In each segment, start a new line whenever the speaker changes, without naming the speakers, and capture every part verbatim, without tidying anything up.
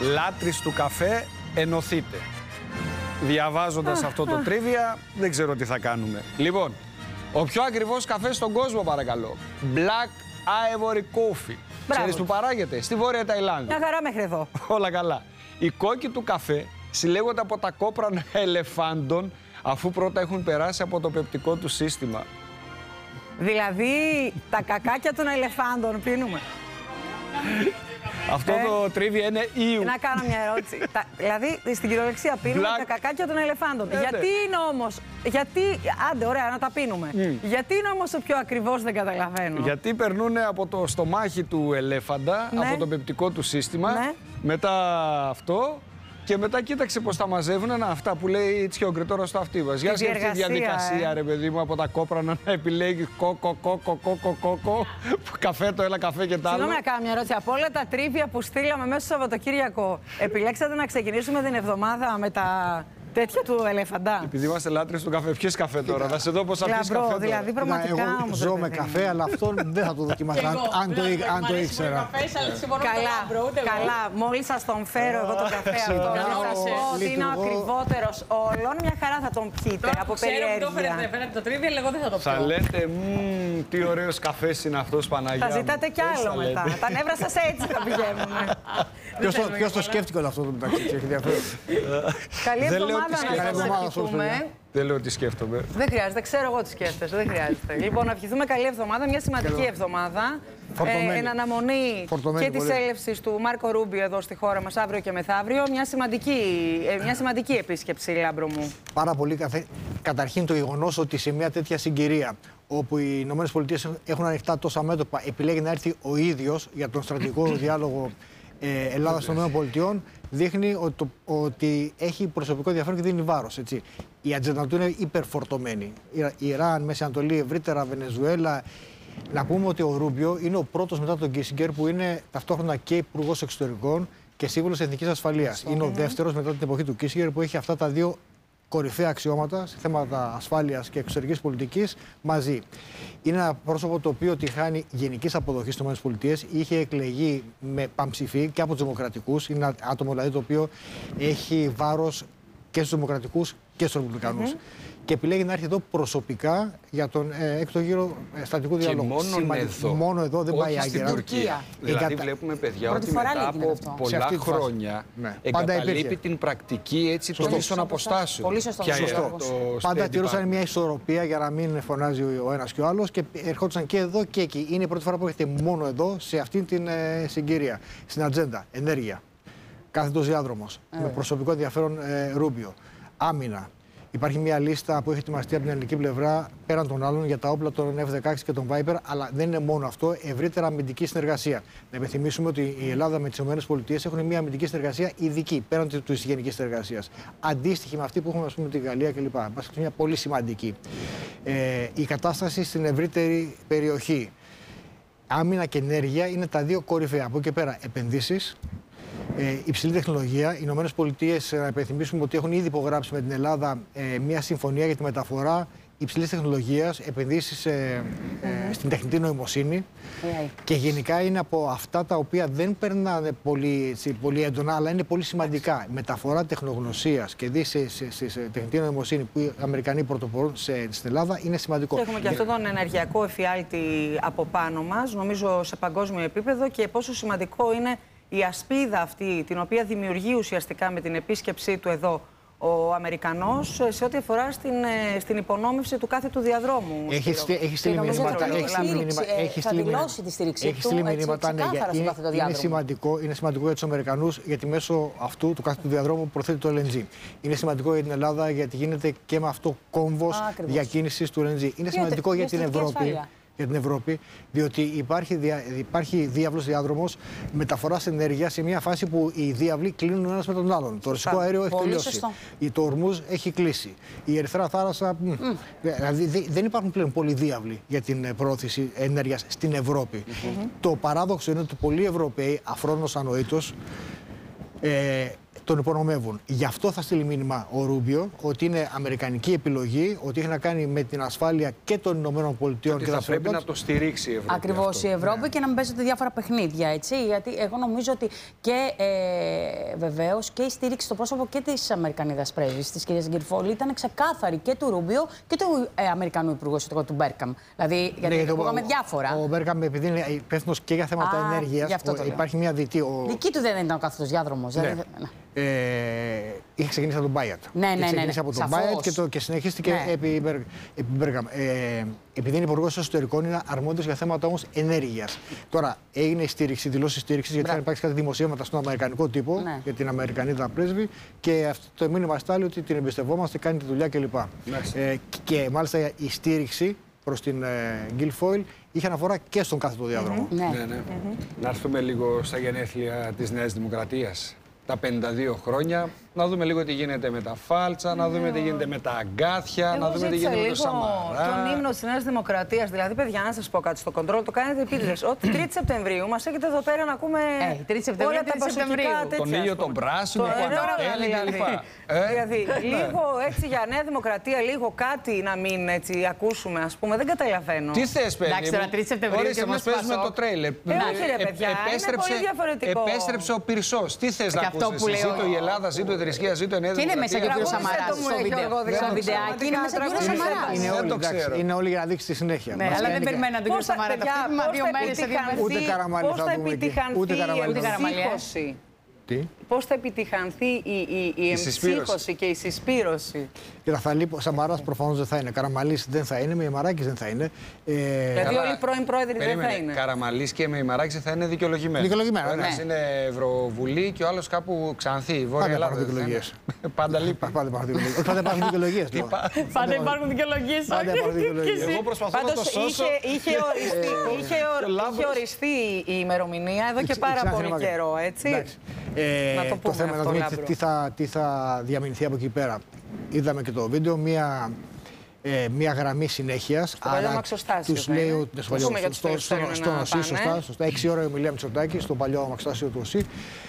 Λάτρεις του καφέ, ενωθείτε. Διαβάζοντας αυτό το τρίβια, δεν ξέρω τι θα κάνουμε. Λοιπόν, ο πιο ακριβώς καφέ στον κόσμο, παρακαλώ. Black Ivory Coffee. Ξέρεις που παράγεται? Στη Βόρεια Ταϊλάνδη.
Μια χαρά μέχρι εδώ.
Όλα καλά. Οι κόκκι του καφέ συλλέγονται από τα κόπρανα ελεφάντων, αφού πρώτα έχουν περάσει από το πεπτικό του σύστημα.
Δηλαδή, τα κακάκια των ελεφάντων πίνουμε.
Αυτό
ε,
το τρίβια είναι ήου.
Να κάνω μια ερώτηση. τα, δηλαδή, στην κυριολεξία πίνουμε
Black...
τα κακάκια των ελεφάντων. Ε, γιατί είναι όμως, γιατί, άντε ωραία να τα πίνουμε. Mm. Γιατί είναι όμως το πιο ακριβώς, δεν καταλαβαίνω.
Γιατί περνούν από το στομάχι του ελέφαντα, ναι. από το πεπτικό του σύστημα, ναι. μετά αυτό. Και μετά κοίταξε πώς τα μαζεύουν, να, αυτά που λέει Τσιόγκρη τώρα στο αυτί μας. Για σκεφτεί τη διαδικασία, ε. ρε παιδί μου, από τα κόπρανα να επιλέγει κόκο, κόκο, κόκο, κόκο, καφέ το ένα, καφέ και τα άλλο.
Συγγνώμη να κάνω μια ερώτηση. Από όλα τα τρίβια που στείλαμε μέσα στο Σαββατοκύριακο, επιλέξατε να ξεκινήσουμε την εβδομάδα με τα τέτοια του ελέφαντα?
Επειδή είμαστε λάτρες του καφέ. Ποιες καφέ τώρα, θα σε δω πώς θα πεις καφέ τώρα.
Δηλαδή, πραγματικά
εγώ
όμως,
ζω με καφέ, αλλά αυτό δεν θα το δοκιμάσω, αν, αν το ήξερα.
Καλά, καλά. Μόλις σας τον φέρω εγώ τον καφέ αυτό, να σας πω ότι είναι ο ακριβότερος όλων, μια χαρά θα τον πιείτε από περιέργεια.
Ξέρω που το φέρετε το τρίβι, αλλά εγώ δεν θα το πιω.
Θα λέτε, τι ωραίος καφές είναι αυτός, Παναγιά.
Θα ζητάτε κι άλλο μετά. Τα νεύρα σας έτσι θα πηγαίνουν.
Ποιος το σκέφτηκε όλο αυτό το μεταξύ, έχει ενδιαφέρον.
Καλή εβδομάδα να σας ευχηθούμε.
Δεν λέω τι σκέφτομαι.
Δεν χρειάζεται, ξέρω εγώ τι σκέφτεσαι, δεν χρειάζεται. Λοιπόν, να ευχηθούμε καλή εβδομάδα, μια σημαντική εβδομάδα. Ε, εν αναμονή Φορτωμένη, και τη έλευση του Μάρκο Ρούμπιο εδώ στη χώρα μας αύριο και μεθαύριο. Μια σημαντική, ε, μια σημαντική επίσκεψη, Λάμπρο μου.
Πάρα πολύ καφέ. Καταρχήν το γεγονός ότι σε μια τέτοια συγκυρία, όπου οι ΗΠΑ έχουν ανοιχτά τόσα μέτωπα, επιλέγει να έρθει ο ίδιος για τον στρατηγικό διάλογο ε, Ελλάδας των ΗΠΑ, δείχνει ότι, το, ότι έχει προσωπικό ενδιαφέρον και δίνει βάρος. Έτσι. Η ατζέντα του είναι υπερφορτωμένη. Ιράν, Μέση Ανατολή, ευρύτερα, Βενεζουέλα. Να πούμε ότι ο Ρούμπιο είναι ο πρώτος μετά τον Κίσιγκερ που είναι ταυτόχρονα και υπουργός εξωτερικών και σύμβουλος εθνικής ασφαλείας. Είναι ο δεύτερος μετά την εποχή του Κίσιγκερ που έχει αυτά τα δύο κορυφαία αξιώματα σε θέματα ασφάλειας και εξωτερικής πολιτικής μαζί. Είναι ένα πρόσωπο το οποίο τη χάνει γενικής αποδοχής στις ΗΠΑ. Είχε εκλεγεί με πανψηφί και από τους Δημοκρατικούς. Είναι ένα άτομο δηλαδή το οποίο έχει βάρος και στους Δημοκρατικούς και στους Ρεπουμπλικανούς. Mm-hmm. Και επιλέγει να έρθει εδώ προσωπικά για τον ε, έκτο γύρο ε, στρατηγικού διαλόγου.
Μόνο
Σημαντι...
εδώ.
Μόνο εδώ δεν
όχι
πάει
στην
άγκυρα.
Τουρκία. Δηλαδή κατα... βλέπουμε παιδιά ότι μετά από πολλά χρόνια ναι. εγκαταλείπει την πρακτική έτσι των ίσων αποστάσεων.
Πολύ σωστό.
σωστό. Πάντα τηρούσαν μια ισορροπία για να μην φωνάζει ο ένας και ο άλλος και ερχόντουσαν και εδώ και εκεί. Είναι η πρώτη φορά που έρχεται μόνο εδώ σε αυτήν την ε, συγκυρία. Στην ατζέντα, ενέργεια, κάθετος διάδρομος, ε. με προσωπικό ενδιαφέρον ε, Ρούμπιο, άμυνα. Υπάρχει μια λίστα που έχει ετοιμαστεί από την ελληνική πλευρά πέραν των άλλων για τα όπλα των εφ δεκαέξι και των Viper, αλλά δεν είναι μόνο αυτό, ευρύτερα αμυντική συνεργασία. Να υπενθυμίσουμε ότι η Ελλάδα με τις ΗΠΑ έχουν μια αμυντική συνεργασία ειδική, πέραν της γενικής συνεργασίας. Αντίστοιχη με αυτή που έχουμε, ας πούμε, τη Γαλλία κλπ. Μας μια πολύ σημαντική. Ε, η κατάσταση στην ευρύτερη περιοχή. Άμυνα και ενέργεια είναι τα δύο κορυφαία. Από εκεί και πέρα, επενδύσεις. Ε, υψηλή τεχνολογία. Οι ΗΠΑ, να υπενθυμίσουμε ότι έχουν ήδη υπογράψει με την Ελλάδα ε, μια συμφωνία για τη μεταφορά υψηλής τεχνολογίας, επενδύσεις ε, ε, στην τεχνητή νοημοσύνη. Yeah. Και γενικά είναι από αυτά τα οποία δεν περνάνε πολύ, έτσι, πολύ έντονα, αλλά είναι πολύ σημαντικά. Η μεταφορά τεχνογνωσίας και δι σε, σε, σε, σε τεχνητή νοημοσύνη που οι Αμερικανοί πρωτοπορούν στην Ελλάδα είναι σημαντικό.
Και έχουμε και αυτόν τον ενεργειακό εφιάλτη από πάνω μας, νομίζω σε παγκόσμιο επίπεδο, και πόσο σημαντικό είναι η ασπίδα αυτή, την οποία δημιουργεί ουσιαστικά με την επίσκεψή του εδώ ο Αμερικανός, σε ό,τι αφορά στην, στην υπονόμευση του κάθε του διαδρόμου.
Έχει στείλει μηνύματα.
Θα δηλώσει τη στήριξή του.
Έχει στείλει μηνύματα. Είναι σημαντικό, είναι σημαντικό για τους Αμερικανούς, γιατί μέσω αυτού του κάθε του διαδρόμου προθέτει το ελ εν τζι. Είναι σημαντικό για την Ελλάδα, γιατί γίνεται και με αυτό κόμβος διακίνησης του ελ εν τζι. Είναι σημαντικό για την Ευρώπη. Για την Ευρώπη, διότι υπάρχει, δια, υπάρχει διάβλος διάδρομος μεταφοράς ενέργειας σε μια φάση που οι διάβλοι κλείνουν ένας με τον άλλον. Το ρωσικό αέριο έχει τελειώσει. Το Ορμούζ έχει κλείσει. Η Ερυθρά Θάλασσα. Mm. Δηλαδή δεν υπάρχουν πλέον πολλοί διάβλοι για την προώθηση ενέργειας στην Ευρώπη. Mm-hmm. Το παράδοξο είναι ότι πολλοί Ευρωπαίοι, αφρόνος ανοήτως, ε, τον υπονομεύουν. Γι' αυτό θα στείλει μήνυμα ο Ρούμπιο ότι είναι αμερικανική επιλογή, ότι έχει να κάνει με την ασφάλεια και των Ηνωμένων Πολιτειών.
Και,
και
θα πρέπει να το στηρίξει η Ευρώπη.
Ακριβώς, η Ευρώπη, ναι. Και να μην παίζονται διάφορα παιχνίδια. Έτσι, γιατί εγώ νομίζω ότι και ε, βεβαίως και η στήριξη στο πρόσωπο και της Αμερικανίδας πρέσβης, της κυρίας Γκυρφόλη, ήταν ξεκάθαρη και του Ρούμπιο και του ε, Αμερικανού Υπουργού Εσωτερικών, του Μπέρκαμ. Δηλαδή, γιατί ναι, ακούγαμε διάφορα.
Ο Μπέρκαμ, επειδή είναι υπεύθυνος και για θέματα ενέργειας, υπάρχει μια δυτή. Ο...
Δική του δεν ήταν ο κάθετος διάδρομος.
Ναι. Δηλαδή, ναι. Ε, είχε ξεκινήσει από τον Μπάιατ.
Ναι, ναι, ναι.
Είχε
ξεκινήσει
ναι, ναι. από τον Μπάιατ και, το, και συνεχίστηκε ναι. επί, επί Μπέρκαμ. Ε, επειδή είναι υπουργός εσωτερικών, είναι αρμόδιος για θέματα όμως ενέργειας. Τώρα έγινε η στήριξη, δηλώσει στήριξη, γιατί θα υπάρξει κάτι δημοσίευματα στον αμερικανικό τύπο ναι. για την Αμερικανίδα πρέσβη. Και αυτό το μήνυμα στάλει ότι την εμπιστευόμαστε, κάνει τη δουλειά κλπ. Ε, και μάλιστα η στήριξη προς την Γκίλφοιλ είχε αναφορά και στον κάθετο διάδρομο.
Mm-hmm. Ναι, ναι. Mm-hmm. Να έρθουμε λίγο στα γενέθλια της Νέας Δημοκρατίας. Τα πενήντα δύο χρόνια, να δούμε λίγο τι γίνεται με τα φάλτσα, να δούμε τι γίνεται με τα αγκάθια,
εγώ
να δούμε τι γίνεται με το Σαμαρά.
Τον ύμνο της Νέας Δημοκρατίας, δηλαδή, παιδιά, να σας πω κάτι στο κοντρόλ, το κάνετε επίτηδες. Ότι τρίτη Σεπτεμβρίου μας έχετε εδώ πέρα να ακούμε
ε,
όλα τα πασοκικά τέτοια.
Τον ήλιο τον πράσινο, που ανατέλει κλπ.
Δηλαδή, λίγο έτσι για Νέα Δημοκρατία, λίγο κάτι να μην έτσι ακούσουμε, ας πούμε, δεν καταλαβαίνω.
Τι θες, παιδί μου?
Εντάξει, τώρα τρίτη Σεπτεμβρίου και μας
παίζουμε το τρέιλερ.
Όχι ρε παιδιά, είναι πολύ διαφορετικό.
Επέστρεψε ο Πυρσός. Τι θες να ακούσεις? Ζήτω η Ελλάδα, ζήτω η θρησκεία, ζήτω η Νέα Δημοκρατία.
Και είναι μέσα και ο κύριος Σαμαράς στο βιντεάκι, είναι μέσα και ο κύριος Σαμαράς.
Είναι όλοι για να δείξει τη συνέχεια.
Ναι, αλλά δεν περιμέναν τον κύριο Σαμαρά. Δύο μέρες σε δύο μέρες.
Ούτε Καραμαλή θα δούμε εκεί. Ούτε
Καραμαλή. Πώς θα επιτυχανθεί η, η, η εμψύχωση και η συσπήρωση?
Και θα λείπει, ο Σαμαράς προφανώς δεν θα είναι. Καραμαλής δεν θα είναι, Μεϊμαράκης δεν θα είναι.
Ε, δηλαδή όλοι οι πρώην πρόεδροι δεν θα είναι.
Καραμαλής και Μεϊμαράκης θα είναι δικαιολογημένοι.
Δικαιολογημένοι.
Ο ένας είναι Ευρωβουλή και ο άλλος κάπου Ξανθή. Βόρεια Ελλάδα.
Πάντα υπάρχουν δικαιολογίες.
Πάντα λείπει.
Πάντα υπάρχουν δικαιολογίες.
Πάντα υπάρχουν δικαιολογίες.
Εγώ προσπαθώ να το σώσω.
Είχε οριστεί η ημερομηνία εδώ και πάρα πολύ καιρό, έτσι.
Ε, να το, το θέμα είναι να δούμε τι θα, τι θα διαμηνθεί από εκεί πέρα. Είδαμε και το βίντεο, μία, ε, μία γραμμή συνέχειας.
Στο παλιό Αμαξοστάσιο.
Τους λέει ότι στον ΟΣΥ, σωστά, σωστά, έξι ώρα η ομιλία Μητσοτάκη, στο παλιό Αμαξοστάσιο του ΟΣΥ.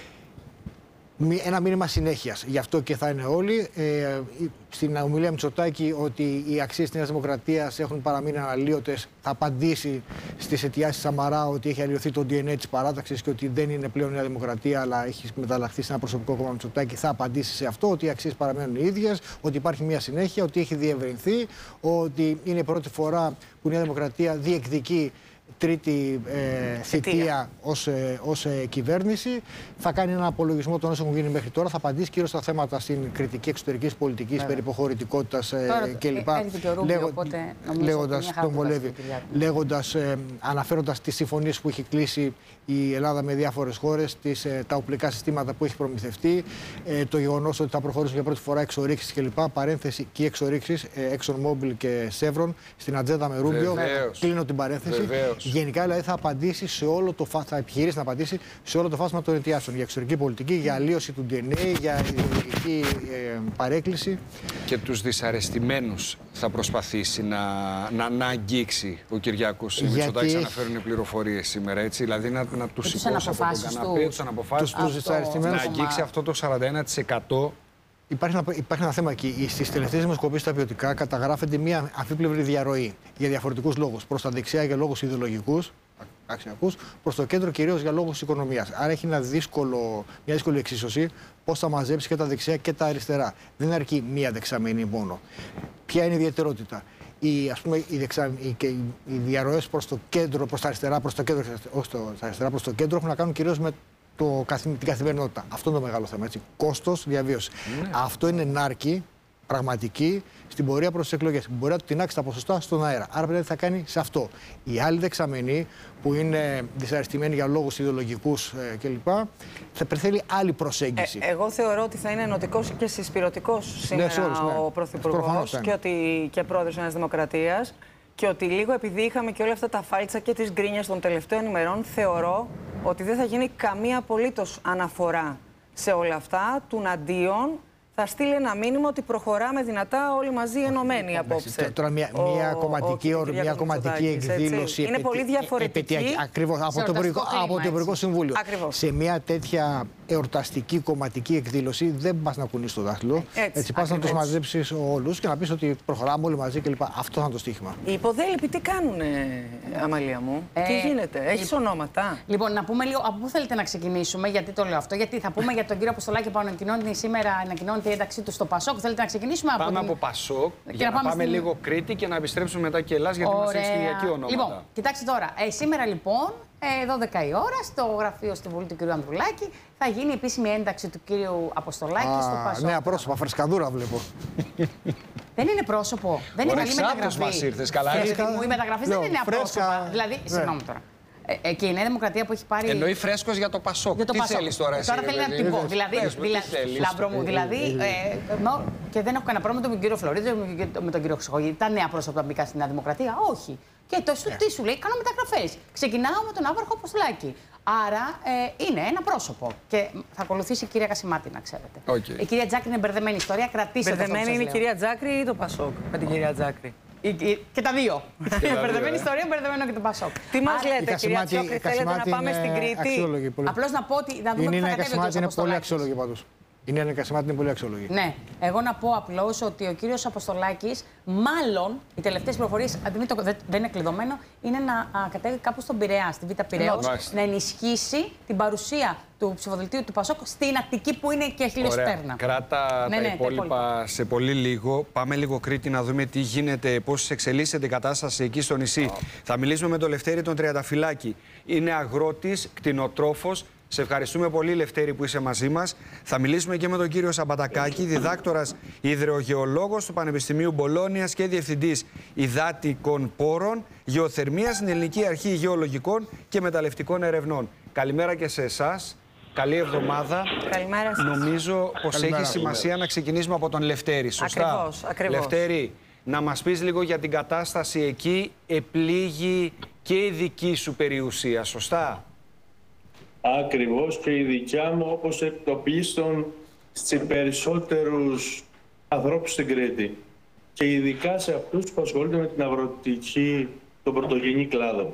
Ένα μήνυμα συνέχειας. Γι' αυτό και θα είναι όλοι. Ε, στην ομιλία Μητσοτάκη ότι οι αξίες της Νέας Δημοκρατίας έχουν παραμείνει αναλύωτες. Θα απαντήσει στις αιτιάσεις Σαμαρά ότι έχει αλλοιωθεί το ντι εν έι της παράταξης και ότι δεν είναι πλέον Νέα Δημοκρατία, αλλά έχει μεταλλαχθεί σε ένα προσωπικό κόμμα Μητσοτάκη. Θα απαντήσει σε αυτό, ότι οι αξίες παραμένουν οι ίδιες, ότι υπάρχει μια συνέχεια, ότι έχει διευρυνθεί, ότι είναι η πρώτη φορά που η Νέα Δημοκρατία διεκδικεί τρίτη ε, θητεία ως, ε, ως ε, κυβέρνηση. Θα κάνει έναν απολογισμό των όσων έχουν γίνει μέχρι τώρα. Θα απαντήσει κυρίως στα θέματα στην κριτική εξωτερικής πολιτικής, περί υποχωρητικότητας ε, κλπ. Λέγω, λέγοντας, τον βολεύει, λέγοντας, ε, αναφέροντας τις συμφωνίες που έχει κλείσει η Ελλάδα με διάφορες χώρες, τις, ε, τα οπλικά συστήματα που έχει προμηθευτεί, ε, το γεγονός ότι θα προχωρήσουν για πρώτη φορά εξορίξεις κλπ. Παρένθεση και εξορίξεις, ε, ExxonMobil και Chevron στην ατζέντα με Ρούμπιο. Κλείνω την παρένθεση. Βεβαίως. Γενικά δηλαδή θα απαντήσει σε όλο το φάσμα, θα επιχειρήσει να απαντήσει σε όλο το φάσμα των αιτιάσεων. Για εξωτερική πολιτική, για αλλίωση του ντι εν έι, για ιδεολογική ε, παρέκκληση.
Και τους δυσαρεστημένους θα προσπαθήσει να, να, να αγγίξει ο Κυριάκος Μητσοτάκης, να φέρουν πληροφορίες σήμερα. Έτσι, δηλαδή να, να τους σηκώσει από τον καναπέ, τους αναποφάσεις τους,
δυσαρεστημένους,
να αγγίξει αυτό το σαράντα ένα τοις εκατό.
Υπάρχει ένα, υπάρχει ένα θέμα εκεί. Στις τελευταίες δημοσκοπήσεις στα ποιοτικά καταγράφεται μια αμφίπλευρη διαρροή για διαφορετικούς λόγους. Προς τα δεξιά για λόγους ιδεολογικούς, αξιακούς, προς το κέντρο κυρίως για λόγους οικονομίας. Άρα έχει ένα δύσκολο, μια δύσκολη εξίσωση πώς θα μαζέψει και τα δεξιά και τα αριστερά. Δεν αρκεί μία δεξαμενή μόνο. Ποια είναι η ιδιαιτερότητα? Οι, ας πούμε, οι, δεξα, οι, οι, οι διαρροές προς το κέντρο, προς τα αριστερά, προς το κέντρο, όχι το, τα αριστερά προς το κέντρο έχουν να κάνουν κυρίως με το, την καθημερινότητα. Αυτό είναι το μεγάλο θέμα. Έτσι. Κόστος, διαβίωση. Ναι. Αυτό είναι νάρκη πραγματική στην πορεία προς τις εκλογές. Μπορεί να του τεινάξει τα ποσοστά στον αέρα. Άρα πρέπει να θα κάνει σε αυτό. Οι άλλοι δεξαμενοί που είναι δυσαρεστημένοι για λόγους ιδεολογικούς ε, κλπ. Θα θέλει άλλη προσέγγιση.
Ε, εγώ θεωρώ ότι θα είναι ενωτικός και συσπηρωτικός σήμερα ναι, όλους, ναι. ο Πρωθυπουργός και, ότι, και πρόεδρος της Νέας Δημοκρατίας. Και ότι λίγο επειδή είχαμε και όλα αυτά τα φάλτσα και τις γκρίνιες των τελευταίων ημερών, θεωρώ ότι δεν θα γίνει καμία απολύτως αναφορά σε όλα αυτά. Τουναντίον θα στείλει ένα μήνυμα ότι προχωράμε δυνατά όλοι μαζί ενωμένοι απόψε.
Τώρα μια, μια, ο, κομματική, ο, μια κομματική εκδήλωση.
Είναι επί, πολύ διαφορετική.
Ακριβώς, από το Υπουργικό Συμβούλιο.
Ακριβώς.
Σε μια τέτοια εορταστική κομματική εκδήλωση, δεν πας να κουνείς το δάχτυλο. Έτσι, έτσι πας να τους μαζέψεις όλους και να πεις ότι προχωράμε όλοι μαζί κλπ. Αυτό θα είναι το στοίχημα.
Οι υποδέλυποι τι κάνουνε, Αμαλία μου, ε, τι γίνεται, έχεις λοιπόν, ονόματα.
Λοιπόν, να πούμε λίγο από πού θέλετε να ξεκινήσουμε, γιατί το λέω αυτό. Γιατί θα πούμε για τον κύριο Αποστολάκη που ανακοινώνει σήμερα ανακοινώνει την ένταξή του στο Πασόκ. Θέλετε να ξεκινήσουμε
πάμε
από.
Πάμε
την...
από Πασόκ
και
για
να
πάμε,
πάμε
στην...
στην...
λίγο Κρήτη και να επιστρέψουμε μετά και Ελλάς, γιατί μας έχει Κυριακή ονόματα.
Λοιπόν, κοιτάξτε τώρα. Ε, σήμερα λοιπόν, ε, δώδεκα η ώρα, στο γραφείο στη Βουλή του κ. Ανδρουλάκη, θα γίνει η επίσημη ένταξη του κ. Αποστολάκη Α, στο Πασόκ.
Νέα πρόσωπα, φρεσκαδούρα βλέπω.
Δεν είναι πρόσωπο. Δεν είναι καλή μεταγραφή.
Μας ήρθες, καλά.
Οι μεταγραφές δεν είναι νέα πρόσωπα. Δηλαδή, ναι. Συγγνώμη τώρα. Ε, και η Νέα Δημοκρατία που έχει πάρει.
Εννοεί φρέσκος για το Πασόκ.
Για το
τι
Πασόκ.
θέλεις τώρα, εσύ.
Τώρα θέλει να την πω. Δηλαδή, λάμπρο μου, δηλαδή. Και δεν έχω κανένα πρόβλημα με τον κύριο Φλωρίδη, με τον κύριο Χρυσοχοίδη. Τα νέα πρόσωπα μπήκαν στη Νέα Δημοκρατία. Όχι. Και το yeah. τι σου λέει, κάνω μεταγραφές. Ξεκινάω με τον άβαρχο Αποστολάκη. Άρα ε, είναι ένα πρόσωπο. Και θα ακολουθήσει η κυρία Κασιμάτη, να ξέρετε.
Okay.
Η κυρία Τζάκρη είναι μπερδεμένη ιστορία. Κρατήστε το.
Μπερδεμένη είναι η κυρία Τζάκρη ή το Πασόκ με την κυρία Τζάκρη.
Η, η, και τα δύο. Μπερδεμένη ιστορία, μπερδεμένο και το Πασόκ.
Τι μας λέτε, κυρία Τζάκρη, θέλετε να πάμε στην Κρήτη.
Απλώς να πω ότι. Να δούμε
η Νέα
Κασιμάτη
είναι πολύ αξιόλογη πάντως. Η Νέα Κασιμάτη είναι πολύ αξιόλογη.
Ναι. Εγώ να πω απλώς ότι ο κύριος Αποστολάκης, μάλλον οι τελευταίες πληροφορίες, δεν είναι κλειδωμένο, είναι να α, κατέβει κάπου στον Πειραιά, στη Β' Πειραιώς, να ενισχύσει την παρουσία του ψηφοδελτίου του Πασόκ στην Αττική που είναι και χιλιοστέρνα.
Κράτα ναι, τα ναι, υπόλοιπα, υπόλοιπα σε πολύ λίγο. Πάμε λίγο Κρήτη να δούμε τι γίνεται, πώς εξελίσσεται η κατάσταση εκεί στο νησί. Oh. Θα μιλήσουμε με τον Λευτέρη τον Τριανταφυλάκη. Είναι αγρότης, κτηνοτρόφος. Σε ευχαριστούμε πολύ, Λευτέρη, που είσαι μαζί μας. Θα μιλήσουμε και με τον κύριο Σαμπατακάκη, διδάκτορας υδρογεωλόγος του Πανεπιστημίου Μπολόνιας και διευθυντής υδάτικων πόρων, γεωθερμίας στην Ελληνική Αρχή Γεωλογικών και Μεταλλευτικών Ερευνών. Καλημέρα και σε εσάς. Καλή εβδομάδα.
Καλημέρα σας.
Νομίζω πως Καλημέρα, έχει σημασία καλημέρα. να ξεκινήσουμε από τον Λευτέρη. Σωστά.
Ακριβώς, ακριβώς.
Λευτέρη, να μας πεις λίγο για την κατάσταση εκεί. Επλήγει και η δική σου περιουσία, σωστά?
Ακριβώς, και η δικιά μου, όπως εκτοπίστων σε περισσότερους ανθρώπους στην Κρήτη. Και ειδικά σε αυτούς που ασχολούνται με την αγροτική, τον πρωτογενή κλάδο.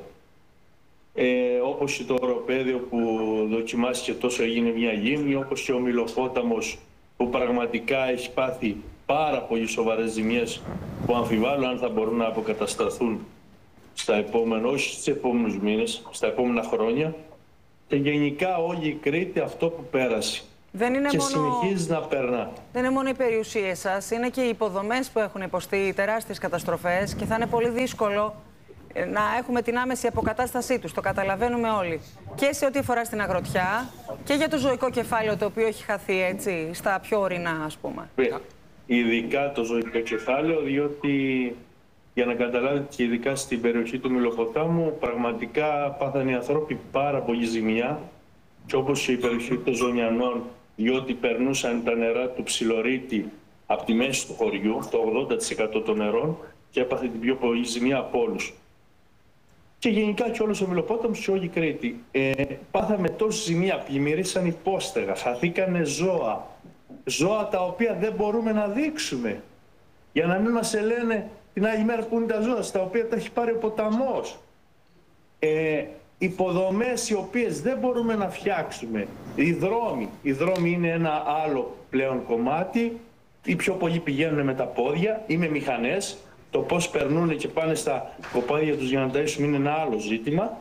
Ε, όπως το οροπέδιο που δοκιμάστηκε τόσο έγινε μια γύμνη, όπως και ο Μιλοπόταμος που πραγματικά έχει πάθει πάρα πολύ σοβαρές ζημιές που αμφιβάλλω αν θα μπορούν να αποκατασταθούν στα επόμενα, όχι στους επόμενους μήνες, στα επόμενα χρόνια. Και γενικά όλη η Κρήτη αυτό που πέρασε.
Δεν είναι
και
μόνο...
συνεχίζει να περνά.
Δεν είναι μόνο οι περιουσίες σας, είναι και οι υποδομές που έχουν υποστεί τεράστιες καταστροφές και θα είναι πολύ δύσκολο να έχουμε την άμεση αποκατάστασή τους. Το καταλαβαίνουμε όλοι. Και σε ό,τι αφορά στην αγροτιά και για το ζωικό κεφάλαιο το οποίο έχει χαθεί έτσι στα πιο ορεινά, ας πούμε.
Ειδικά το ζωικό κεφάλαιο, διότι για να καταλάβετε και ειδικά στην περιοχή του Μιλοποτάμου πραγματικά πάθανε οι άνθρωποι πάρα πολύ ζημιά, και όπως και η περιοχή των Ζωνιανών, διότι περνούσαν τα νερά του Ψιλορίτη από τη μέση του χωριού, το ογδόντα τοις εκατό των νερών, και έπαθε την πιο πολύ ζημιά από όλους. Και γενικά και όλος ο Μιλοπόταμος και όλη η Κρήτη. Ε, πάθαμε τόση ζημιά, πλημμυρίσαν υπόστεγα, χαθήκανε ζώα. Ζώα τα οποία δεν μπορούμε να δείξουμε. Για να μην μας λένε την άλλη μέρα που είναι τα ζώα, στα οποία τα έχει πάρει ο ποταμός. Ε, υποδομές οι οποίες δεν μπορούμε να φτιάξουμε. Οι δρόμοι. Οι δρόμοι είναι ένα άλλο πλέον κομμάτι. Οι πιο πολλοί πηγαίνουν με τα πόδια ή με μηχανές. Το πώς περνούν και πάνε στα κοπάδια τους για να ταΐσουν είναι ένα άλλο ζήτημα.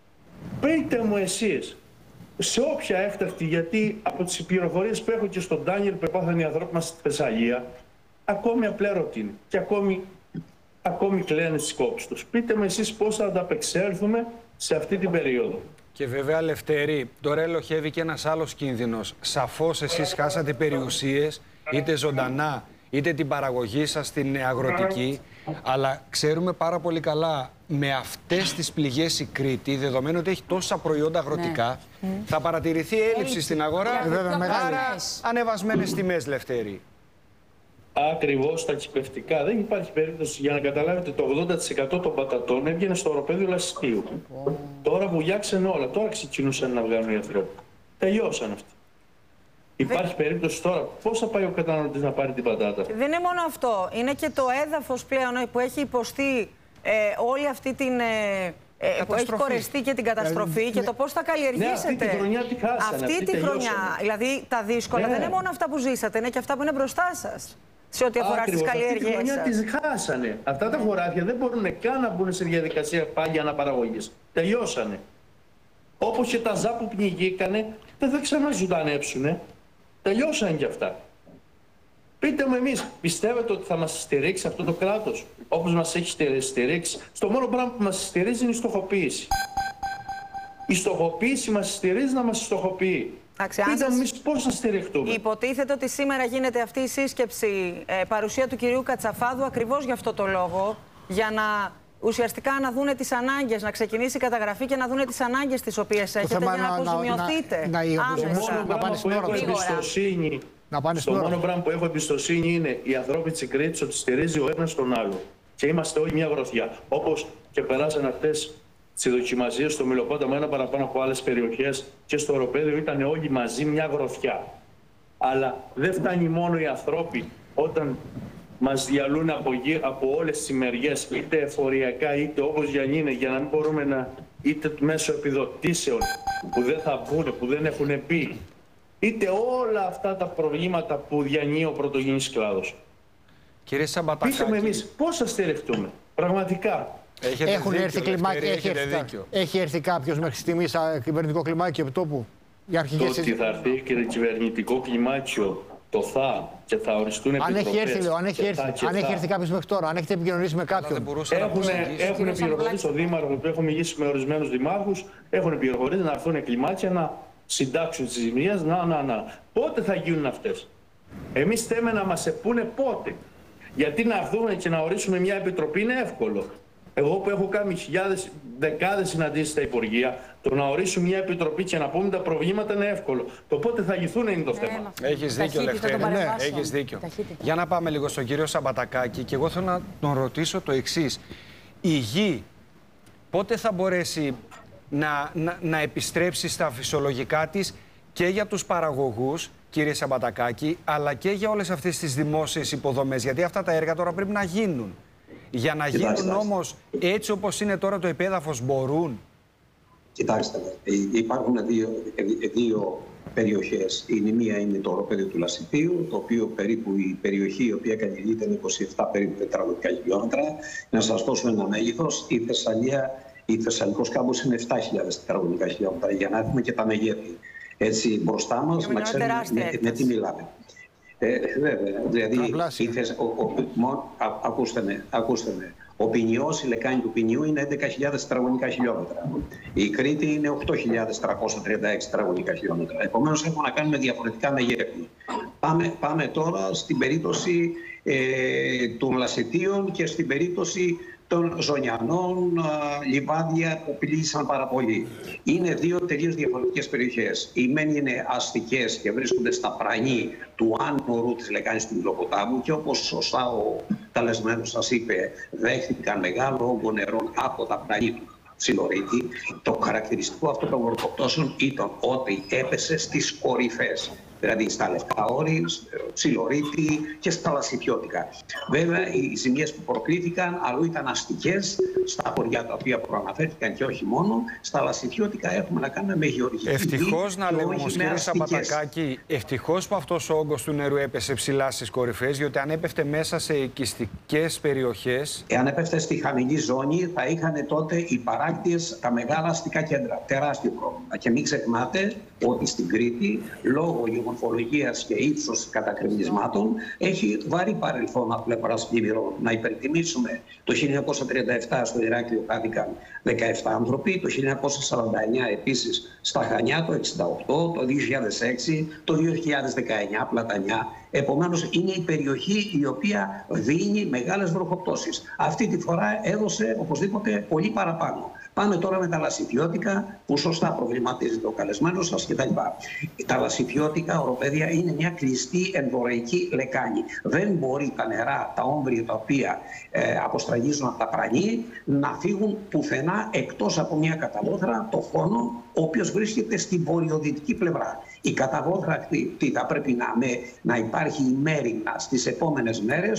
Πείτε μου εσείς, σε όποια έκτακτη, γιατί από τις πληροφορίες που έχω και στον Ντάνιελ που έπαθαν οι ανθρώποι μας στη Θεσσαλία, ακόμη απλέρωτοι είναι και ακόμη, ακόμη κλαίνε στις κόψεις τους. Πείτε μου εσείς πώς θα ανταπεξέλθουμε σε αυτή την περίοδο.
Και βέβαια, Λευτέρη, τώρα ελοχεύει και ένας άλλος κίνδυνος. Σαφώς εσείς χάσατε περιουσίες, είτε ζωντανά, είτε την παραγωγή σας στην αγροτική, αλλά ξέρουμε πάρα πολύ καλά με αυτές τις πληγές η Κρήτη, δεδομένου ότι έχει τόσα προϊόντα αγροτικά, ναι. θα παρατηρηθεί έλλειψη Έχει. στην αγορά, άρα ανεβασμένες τιμές, Λευτέρη.
Ακριβώς, τα κυπευτικά. Δεν υπάρχει περίπτωση, για να καταλάβετε, το ογδόντα τοις εκατό των πατατών έβγαινε στο οροπέδιο Λασιστείου. Oh. Τώρα βουλιάξαν όλα, τώρα ξεκινούσαν να βγάλουν οι άνθρωποι. Τελειώσαν αυτοί. Υπάρχει περίπτωση τώρα πώς θα πάει ο καταναλωτής να πάρει την πατάτα.
Δεν είναι μόνο αυτό. Είναι και το έδαφος πλέον που έχει υποστεί ε, όλη αυτή την ε, Ε, που έχει κορεστεί και την καταστροφή δηλαδή, και το πώς θα καλλιεργήσετε.
Ναι, αυτή τη χρονιά τη χάσανε.
Αυτή, αυτή τη χρονιά. Δηλαδή τα δύσκολα ναι. δεν είναι μόνο αυτά που ζήσατε, είναι και αυτά που είναι μπροστά σας. Σε ό,τι αφορά στις καλλιέργειες.
Αυτή τη χρονιά τις χάσανε. Αυτά τα χωράφια δεν μπορούν καν να μπουν σε διαδικασία πάγια αναπαραγωγής. Τελειώσανε. Όπως και τα ζά που πνιγήκανε, δεν θα ξαναζωντανέψουνε. Τελειώσαν κι αυτά. Πείτε μου εμείς, πιστεύετε ότι θα μας στηρίξει αυτό το κράτος, όπως μας έχει στηρίξει? Στο μόνο πράγμα που μας στηρίζει είναι η στοχοποίηση. Η στοχοποίηση μας στηρίζει να μας στοχοποιεί. Πείτε μου εμείς πώς θα στηριχτούμε.
Υποτίθεται ότι σήμερα γίνεται αυτή η σύσκεψη, ε, παρουσία του κυρίου Κατσαφάδου, ακριβώς για αυτό το λόγο, για να ουσιαστικά να δούνε τις ανάγκες, να ξεκινήσει η καταγραφή και να δούνε τις ανάγκες τις οποίες έχετε για να αποζημιωθείτε.
Να, να, άμεσα. Να πάνε στην ώρα. Να πάνε στο μόνο πράγμα που έχω εμπιστοσύνη είναι οι ανθρώποι της Κρήτης, ότι στηρίζει ο ένας τον άλλο. Και είμαστε όλοι μια γροθιά. Όπως και περάσαν αυτές τις δοκιμασίες στο Μυλοπόταμο, ένα παραπάνω από άλλες περιοχές, και στο Οροπέδιο ήταν όλοι μαζί μια γροθιά. Αλλά δεν φτάνει μόνο οι ανθρώποι όταν μας διαλούν από, από όλες τις μεριές, είτε εφοριακά είτε όπως για να είναι, για να μην μπορούμε να, είτε μέσω επιδοτήσεων που δεν θα μπουν, που δεν έχουν μπει, είτε όλα αυτά τα προβλήματα που διανύει ο πρωτογενής κλάδος.
Κύριε Σαμπατακάκη,
πείτε με εμείς πώς θα στηριχτούμε, πραγματικά.
Έχετε Έχουν δίκιο, έρθει κλιμάκι, έχει, έρθει, έχει έρθει κάποιος μέχρι στιγμής κυβερνητικό κλιμάκιο επί τόπου?
Το ότι θα έρθει και κυβερνητικό κλιμάκιο, το θα και θα οριστούν επιτροπές.
Αν έχει έρθει, λέω, αν έχει έρθει, αν έχει έρθει κάποιος μέχρι τώρα, αν έχετε επικοινωνήσει με κάποιον.
Έχουν πληροφορήσει ο Δήμαρχος, που έχω μιλήσει με ορισμένους δημάρχους, έχουν πληροφορήσει να έρθουν κλιμάκια να συντάξουν τις ζημίες, να, να, να. Πότε θα γίνουν αυτές? Εμείς θέμε να μας επούνε πότε. Γιατί να έρθουν και να ορίσουμε μια επιτροπή είναι εύκολο. Εγώ που έχω κάνει χιλιάδες, δεκάδες συναντήσεις στα Υπουργεία, το να ορίσουμε μια επιτροπή και να πούμε τα προβλήματα είναι εύκολο. Το πότε θα λυθούν είναι το θέμα.
Έχεις δίκιο, Λευτέρη. Ναι, έχεις δίκιο. Ταχύτητα. Για να πάμε λίγο στον κύριο Σαμπατακάκη, και εγώ θέλω να τον ρωτήσω το εξής. Η γη πότε θα μπορέσει να, να, να επιστρέψει στα φυσιολογικά της και για τους παραγωγούς, κύριε Σαμπατακάκη, αλλά και για όλες αυτές τις δημόσιες υποδομές? Γιατί αυτά τα έργα τώρα πρέπει να γίνουν. Για να
Κοιτάξτε,
γίνουν όμως έτσι όπως είναι τώρα το επέδαφος, μπορούν?
Κοιτάξτε, υπάρχουν δύο, δύο περιοχές. Η μία είναι το οροπέδιο του Λασιθίου, το οποίο περίπου η περιοχή η οποία καλλιεργείται είναι είκοσι επτά περίπου τετραγωνικά χιλιόμετρα. Να σας δώσω ένα μέγεθος. Η Θεσσαλία, η Θεσσαλικός κάμπος είναι επτά χιλιάδες τετραγωνικά χιλιόμετρα, για να έχουμε και τα μεγέθη. Έτσι μπροστά μας, να ξέρουμε με, με τι μιλάμε. Ε, βέβαια, δηλαδή, ήθες, ο, ο, ο, α, ακούστε με, ακούστε με. Ο Ποινιός, η λεκάνη του Ποινιού είναι έντεκα χιλιάδες τετραγωνικά χιλιόμετρα. Η Κρήτη είναι οκτώ χιλιάδες τριακόσια τριάντα έξι τετραγωνικά χιλιόμετρα. Επομένως, έχουμε να κάνουμε διαφορετικά μεγέθη. Πάμε, πάμε τώρα στην περίπτωση ε, των Λασιτίων και στην περίπτωση των Ζωνιανών, α, λιβάδια που πλήγησαν πάρα πολύ. Είναι δύο τελείως διαφορετικές περιοχές. Οι μένοι είναι αστικές και βρίσκονται στα πρανή του άνω της λεκάνης του Μυλοποτάμου και όπως σωστά ο καλεσμένος σας είπε, δέχτηκαν μεγάλο όγκο νερών από τα πρανή του Ψιλορίτη. Το χαρακτηριστικό αυτών των βροχοπτώσεων ήταν ότι έπεσε στις κορυφές. Δηλαδή στα Λευκά Όρη, Ψιλορίτη και στα Λασιθιώτικα. Βέβαια, οι ζημιές που προκλήθηκαν αλλού ήταν αστικές, στα χωριά τα οποία προαναφέρθηκαν και όχι μόνο. Στα Λασιθιώτικα έχουμε να κάνουμε με γεωργική.
Ευτυχώς να λέμε όμως, κύριε Σαμπατακάκη, ευτυχώς που αυτός ο όγκος του νερού έπεσε ψηλά στις κορυφές, διότι αν έπεφτε μέσα σε οικιστικές περιοχές.
Εάν έπεφτε στη χαμηλή ζώνη, θα είχαν τότε οι παράκτιες τα μεγάλα αστικά κέντρα. Τεράστιο πρόβλημα. Και μην ξεχνάτε ότι στην Κρήτη, λόγω μορφολογίας και ύψος κατακρεμισμάτων, έχει βαρύ παρελθόν από πλευράς πλημμυρών. Να υπενθυμίσουμε, το χίλια εννιακόσια τριάντα επτά στο Ηράκλειο χάθηκαν δεκαεπτά άνθρωποι, το χίλια εννιακόσια σαράντα εννιά επίσης στα Χανιά, το εξήντα οκτώ, το δύο χιλιάδες έξι, το δύο χιλιάδες δεκαεννιά Πλατανιά. Επομένως, είναι η περιοχή η οποία δίνει μεγάλες βροχοπτώσεις. Αυτή τη φορά έδωσε οπωσδήποτε πολύ παραπάνω. Πάμε τώρα με τα Λασιθιώτικα, που σωστά προβληματίζεται ο καλεσμένος σας κτλ. Τα Λασιθιώτικα, οροπέδια, είναι μια κλειστή ενδορεϊκή λεκάνη. Δεν μπορεί τα νερά, τα όμβρια τα οποία ε, αποστραγγίζουν από τα πρανή, να φύγουν πουθενά εκτός από μια καταβόδρα, το Χόνο, ο οποίος βρίσκεται στη βορειοδυτική πλευρά. Η καταβόδρα αυτή θα πρέπει να, με, να υπάρχει ημέριγνα στις επόμενες μέρες,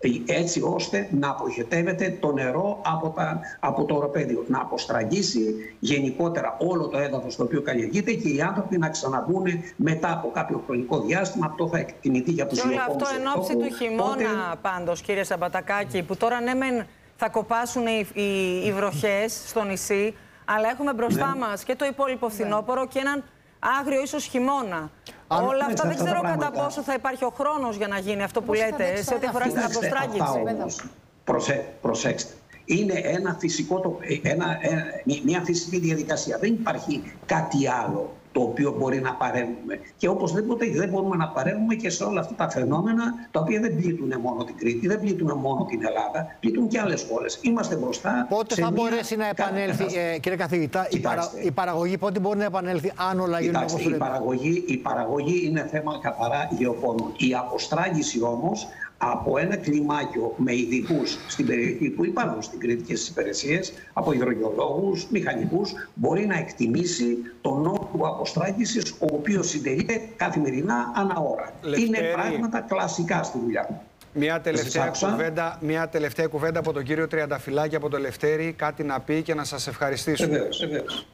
έτσι ώστε να αποχετεύεται το νερό από, τα, από το οροπέδιο, να αποστραγγίσει γενικότερα όλο το έδαφος το οποίο καλλιεργείται και οι άνθρωποι να ξαναμπούν μετά από κάποιο χρονικό διάστημα. Αυτό θα εκτιμηθεί για τους
ηλιοφόνους.
Και
όλο αυτό εν ώψη του χειμώνα τότε... πάντως, κύριε Σαμπατακάκη, που τώρα ναι μεν θα κοπάσουν οι, οι, οι βροχές στο νησί, αλλά έχουμε μπροστά ναι. μας και το υπόλοιπο φθινόπωρο ναι. και έναν άγριο ίσως χειμώνα. Αν, όλα αυτά δεν ξέρω κατά πόσο θα υπάρχει ο χρόνος για να γίνει αυτό που πώς λέτε, σε ό,τι αφορά στην αποστράγγιση.
Προσε, προσέξτε. Είναι ένα φυσικό, το, ένα, ένα, μια φυσική διαδικασία. Δεν υπάρχει κάτι άλλο το οποίο μπορεί να παρέμβουμε. Και οπωσδήποτε δεν μπορούμε να παρέμβουμε και σε όλα αυτά τα φαινόμενα τα οποία δεν πλήττουν μόνο την Κρήτη, δεν πλήττουν μόνο την Ελλάδα, πλήττουν και άλλες χώρες. Είμαστε μπροστά.
Πότε θα μπορέσει να επανέλθει, ε, κύριε καθηγητά, η, παρα, η παραγωγή, πότε μπορεί να επανέλθει, αν όλα γίνουν όπως
η παραγωγή, η παραγωγή είναι θέμα καθαρά γεωπόνων. Η αποστράγγιση όμως από ένα κλιμάκιο με ειδικούς στην περιοχή που υπάρχουν στην Κρήτη και στις υπηρεσίες, από υδρογεωλόγους, μηχανικούς, μπορεί να εκτιμήσει τον όγκο αποστράγγισης, ο οποίος συντελείται καθημερινά ανά ώρα. Λευτέρη. Είναι πράγματα κλασικά στη δουλειά μου.
Μια τελευταία, κουβέντα, μια τελευταία κουβέντα από τον κύριο Τριανταφυλάκη, από το Λευτέρη, κάτι να πει και να σας ευχαριστήσω.
Βεβαίως, βεβαίως.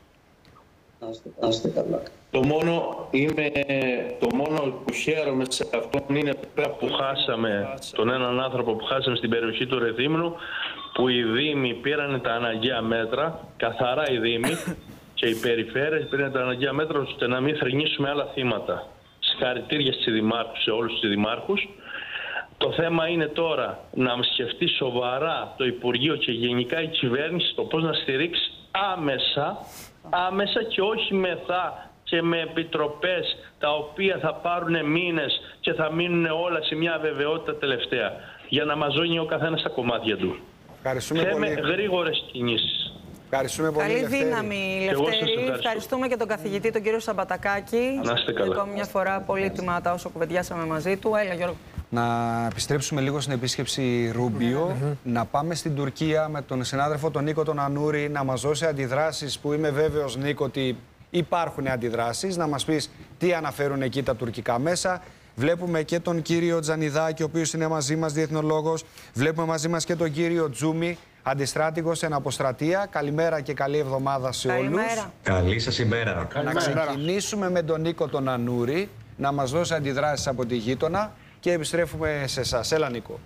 Άστε καλά.
Το μόνο, είμαι, το μόνο που χαίρομαι σε αυτόν είναι πέρα που χάσαμε τον έναν άνθρωπο που χάσαμε στην περιοχή του Ρεθύμνου, που οι Δήμοι πήραν τα αναγκαία μέτρα, καθαρά οι Δήμοι και οι περιφέρειες πήραν τα αναγκαία μέτρα ώστε να μην θρηνήσουμε άλλα θύματα. Συγχαρητήρια στις δημάρχους, σε όλους τους δημάρχους. Το θέμα είναι τώρα να σκεφτεί σοβαρά το Υπουργείο και γενικά η κυβέρνηση το πώς να στηρίξει άμεσα, άμεσα και όχι μεθά και με επιτροπές τα οποία θα πάρουν μήνες και θα μείνουν όλα σε μια αβεβαιότητα τελευταία για να μαζώνει ο καθένας τα κομμάτια του.
Ευχαριστούμε
Θέμε
πολύ.
γρήγορες κινήσεις.
Ευχαριστούμε πολύ.
Καλή δύναμη, Λευτέρη. Ευχαριστούμε και τον καθηγητή, τον κύριο Σαμπατακάκη.
Να είστε καλά.
Ακόμη μια φορά πολύτιμα τα όσα κουβεντιάσαμε μαζί του. Έλα, Γιώργο.
Να επιστρέψουμε λίγο στην επίσκεψη Ρούμπιο, mm-hmm. να πάμε στην Τουρκία με τον συνάδελφο τον Νίκο τον Ανούρη, να μας δώσει αντιδράσεις που είμαι βέβαιος, Νίκο, ότι υπάρχουν αντιδράσεις, να μας πεις τι αναφέρουν εκεί τα τουρκικά μέσα. Βλέπουμε και τον κύριο Τζανιδάκη, ο οποίος είναι μαζί μας διεθνολόγος. Βλέπουμε μαζί μας και τον κύριο Τζούμι, αντιστράτηγος εν αποστρατεία. Καλημέρα και καλή εβδομάδα σε
Καλημέρα.
όλους.
Καλή σας ημέρα.
Να ξεκινήσουμε με τον Νίκο τον Ανούρη, να μας δώσει αντιδράσεις από τη γείτονα και επιστρέφουμε σε εσάς. Έλα, Νίκο.